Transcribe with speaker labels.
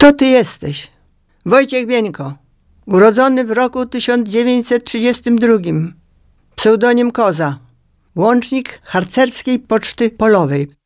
Speaker 1: Kto ty jesteś? Wojciech Bieńko, urodzony w roku 1932, pseudonim Koza, łącznik harcerskiej poczty polowej.